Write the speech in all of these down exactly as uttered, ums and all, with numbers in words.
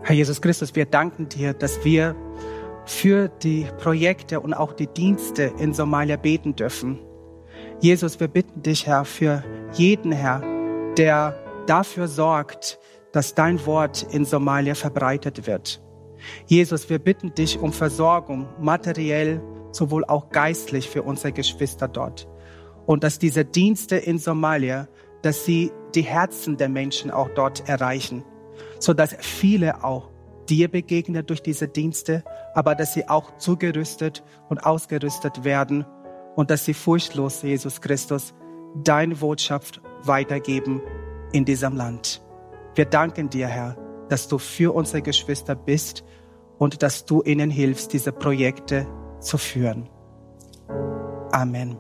Herr Jesus Christus, wir danken dir, dass wir für die Projekte und auch die Dienste in Somalia beten dürfen. Jesus, wir bitten dich, Herr, für jeden, Herr, der dafür sorgt, dass dein Wort in Somalia verbreitet wird. Jesus, wir bitten dich um Versorgung, materiell, sowohl auch geistlich für unsere Geschwister dort. Und dass diese Dienste in Somalia, dass sie die Herzen der Menschen auch dort erreichen, sodass viele auch dir begegnen durch diese Dienste, aber dass sie auch zugerüstet und ausgerüstet werden und dass sie furchtlos, Jesus Christus, deine Botschaft weitergeben in diesem Land. Wir danken dir, Herr, dass du für unsere Geschwister bist und dass du ihnen hilfst, diese Projekte zu führen. Amen.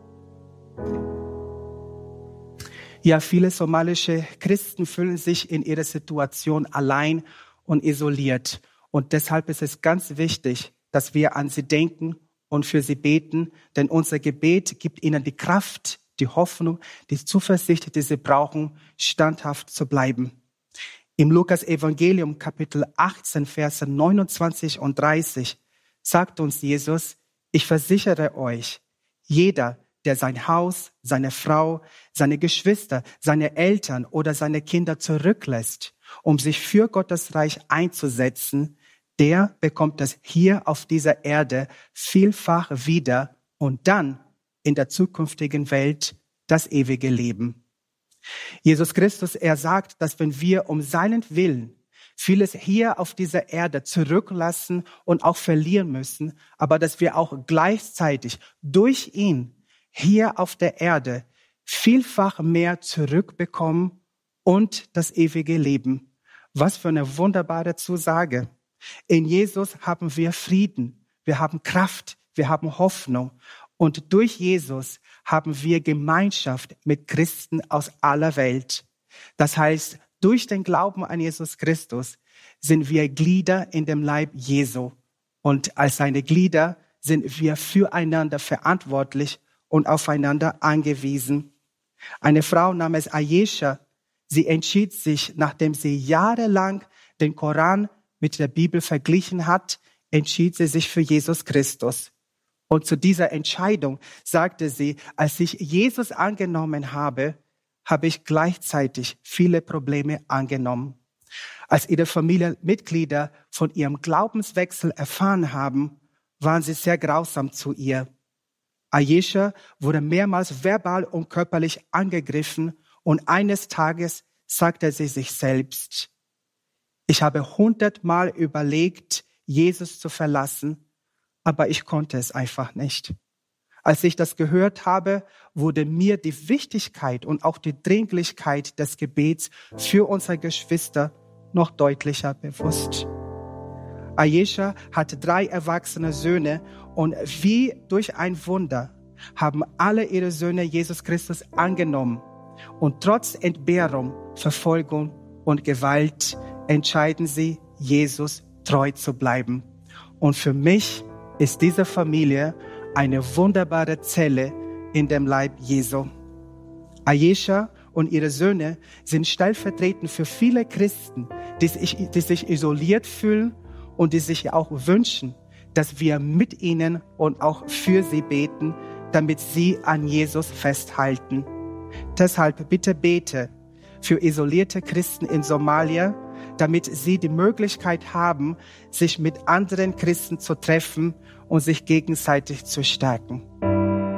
Ja, viele somalische Christen fühlen sich in ihrer Situation allein und isoliert. Und deshalb ist es ganz wichtig, dass wir an sie denken und für sie beten, denn unser Gebet gibt ihnen die Kraft, die Hoffnung, die Zuversicht, die sie brauchen, standhaft zu bleiben. Im Lukas-Evangelium, Kapitel achtzehn, Verse neunundzwanzig und dreißig, sagt uns Jesus: Ich versichere euch, jeder, der sein Haus, seine Frau, seine Geschwister, seine Eltern oder seine Kinder zurücklässt, um sich für Gottes Reich einzusetzen, der bekommt es hier auf dieser Erde vielfach wieder und dann in der zukünftigen Welt das ewige Leben. Jesus Christus, er sagt, dass wenn wir um seinen Willen vieles hier auf dieser Erde zurücklassen und auch verlieren müssen, aber dass wir auch gleichzeitig durch ihn hier auf der Erde vielfach mehr zurückbekommen und das ewige Leben. Was für eine wunderbare Zusage. In Jesus haben wir Frieden, wir haben Kraft, wir haben Hoffnung. Und durch Jesus haben wir Gemeinschaft mit Christen aus aller Welt. Das heißt, durch den Glauben an Jesus Christus sind wir Glieder in dem Leib Jesu. Und als seine Glieder sind wir füreinander verantwortlich und aufeinander angewiesen. Eine Frau namens Aisha, sie entschied sich, nachdem sie jahrelang den Koran mit der Bibel verglichen hat, entschied sie sich für Jesus Christus. Und zu dieser Entscheidung sagte sie: Als ich Jesus angenommen habe, habe ich gleichzeitig viele Probleme angenommen. Als ihre Familienmitglieder von ihrem Glaubenswechsel erfahren haben, waren sie sehr grausam zu ihr. Aisha wurde mehrmals verbal und körperlich angegriffen und eines Tages sagte sie sich selbst: Ich habe hundertmal überlegt, Jesus zu verlassen, aber ich konnte es einfach nicht. Als ich das gehört habe, wurde mir die Wichtigkeit und auch die Dringlichkeit des Gebets für unsere Geschwister noch deutlicher bewusst. Aisha hatte drei erwachsene Söhne und wie durch ein Wunder haben alle ihre Söhne Jesus Christus angenommen. Und trotz Entbehrung, Verfolgung und Gewalt entscheiden sie, Jesus treu zu bleiben. Und für mich ist diese Familie eine wunderbare Zelle in dem Leib Jesu. Aisha und ihre Söhne sind stellvertretend für viele Christen, die sich, die sich isoliert fühlen und die sich auch wünschen, dass wir mit ihnen und auch für sie beten, damit sie an Jesus festhalten. Deshalb bitte bete für isolierte Christen in Somalia, damit sie die Möglichkeit haben, sich mit anderen Christen zu treffen und sich gegenseitig zu stärken.